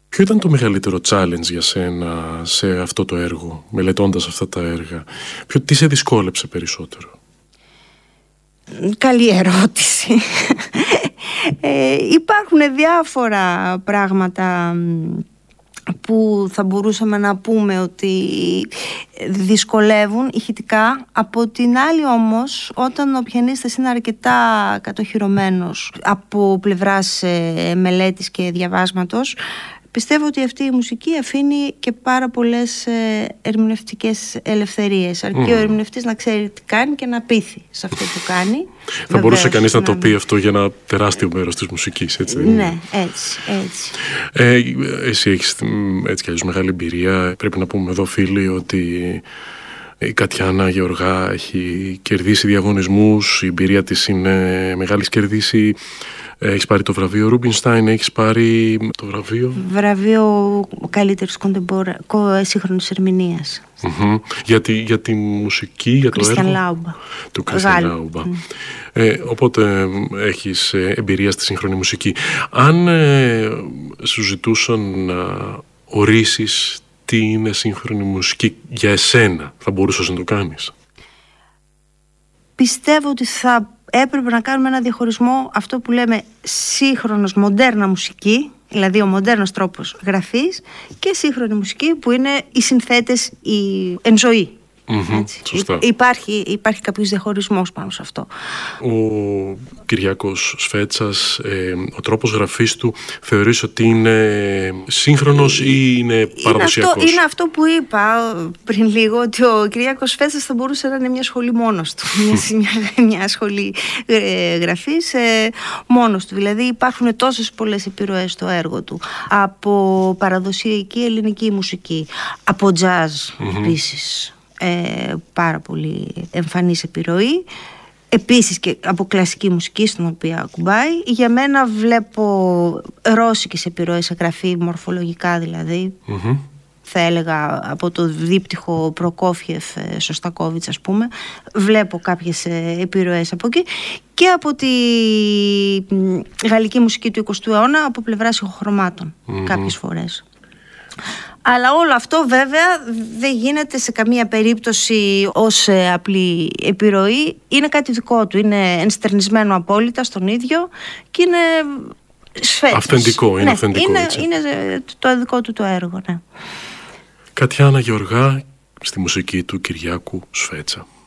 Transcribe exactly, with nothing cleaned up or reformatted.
Ποιο ήταν το μεγαλύτερο challenge για σένα σε αυτό το έργο, μελετώντας αυτά τα έργα? Ποιο, τι σε δυσκόλεψε περισσότερο? Καλή ερώτηση. ε, υπάρχουν διάφορα πράγματα που θα μπορούσαμε να πούμε ότι δυσκολεύουν ηχητικά. Από την άλλη όμως, όταν ο πιανίστας είναι αρκετά κατοχυρωμένος από πλευράς ε, μελέτης και διαβάσματος, πιστεύω ότι αυτή η μουσική αφήνει και πάρα πολλές ε, ερμηνευτικές ελευθερίες. Αρκεί mm. ο ερμηνευτής να ξέρει τι κάνει και να πείθει σε αυτό που κάνει. Θα Βεβαίως, μπορούσε κανείς να, να το πει ναι. αυτό για ένα τεράστιο μέρος της μουσικής, έτσι? Ναι, έτσι, έτσι. Ε, εσύ έχεις έτσι κι αλλιώς μεγάλη εμπειρία. Πρέπει να πούμε εδώ, φίλοι, ότι η Κατιάνα Γεωργά έχει κερδίσει διαγωνισμούς. Η εμπειρία της είναι μεγάλη. Κερδίσει. Έχεις πάρει το βραβείο Ρούμπινστάιν, έχεις πάρει το βραβείο... Βραβείο καλύτερης κοντεμπόρα... σύγχρονης ερμηνείας. Mm-hmm. Για, τη, για τη μουσική, για το έργο... Λάουμπα. Του Κριστιαν Λάουμπα. Mm. Ε, οπότε έχεις εμπειρία στη σύγχρονη μουσική. Αν ε, σου ζητούσαν να ορίσεις τι είναι σύγχρονη μουσική για εσένα, θα μπορούσες να το κάνεις? Πιστεύω ότι θα έπρεπε να κάνουμε ένα διαχωρισμό, αυτό που λέμε σύγχρονος, μοντέρνα μουσική, δηλαδή ο μοντέρνος τρόπος γραφής, και σύγχρονη μουσική που είναι οι συνθέτες, η εν ζωή. Mm-hmm, σωστά. Υπάρχει, υπάρχει κάποιος διαχωρισμός πάνω σε αυτό. Ο Κυριάκος Σφέτσας, ε, ο τρόπος γραφής του θεωρείς ότι είναι σύγχρονος ή είναι παραδοσιακός? Είναι αυτό, είναι αυτό που είπα πριν λίγο, ότι ο Κυριάκος Σφέτσας θα μπορούσε να είναι μια σχολή μόνος του. μια, μια σχολή ε, γραφής ε, μόνος του. Δηλαδή υπάρχουν τόσες πολλές επιρροές στο έργο του. Από παραδοσιακή ελληνική μουσική, από jazz mm-hmm. επίσης. Ε, πάρα πολύ εμφανής επιρροή, επίσης και από κλασική μουσική στην οποία ακουμπάει. Για μένα βλέπω ρώσικες επιρροές σε γραφή, μορφολογικά δηλαδή, mm-hmm. θα έλεγα από το δίπτυχο Προκόφιεφ, Σωστακόβιτς ας πούμε, βλέπω κάποιες επιρροές από εκεί, και από τη γαλλική μουσική του εικοστού αιώνα από πλευράς ηχοχρωμάτων mm-hmm. κάποιες φορές. Αλλά όλο αυτό βέβαια δεν γίνεται σε καμία περίπτωση ως ε, απλή επιρροή. Είναι κάτι δικό του, είναι ενστερνισμένο απόλυτα στον ίδιο και είναι Σφέτσας. Αυθεντικό, είναι ναι, αυθεντικό. Είναι, έτσι. είναι το δικό του το έργο, ναι. Κατιάνα Γεωργά στη μουσική του Κυριάκου Σφέτσα.